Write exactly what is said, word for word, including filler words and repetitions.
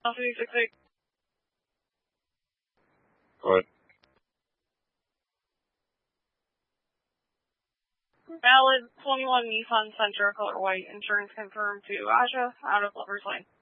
three six eight. Go ahead. Valid twenty-one Nissan Sentra, color white, insurance confirmed to Asha, out of Lover's Lane.